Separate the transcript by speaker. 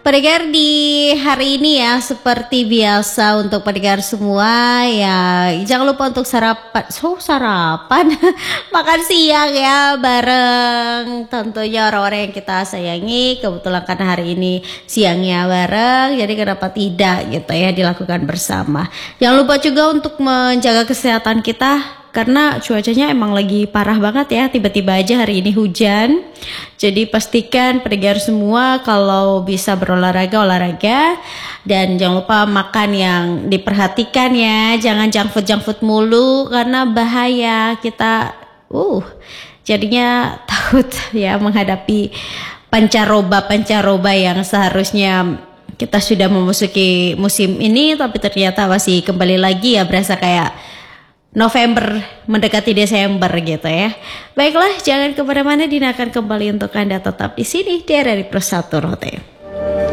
Speaker 1: Pendengar di hari ini ya seperti biasa untuk pendengar semua ya jangan lupa untuk sarapan makan siang ya bareng tentunya orang-orang yang kita sayangi. Kebetulan kan hari ini siangnya bareng, jadi kenapa tidak gitu ya dilakukan bersama. Jangan lupa juga untuk menjaga kesehatan kita karena cuacanya emang lagi parah banget ya, tiba-tiba aja hari ini hujan. Jadi pastikan pendengar semua kalau bisa olahraga dan jangan lupa makan yang diperhatikan ya, jangan junk food mulu karena bahaya kita jadinya takut ya menghadapi pancaroba yang seharusnya kita sudah memasuki musim ini tapi ternyata masih kembali lagi ya, berasa kayak November mendekati Desember gitu ya. Baiklah, jangan kemana-mana, Dina akan kembali untuk Anda tetap di sini di RRI Pro 1 Rote.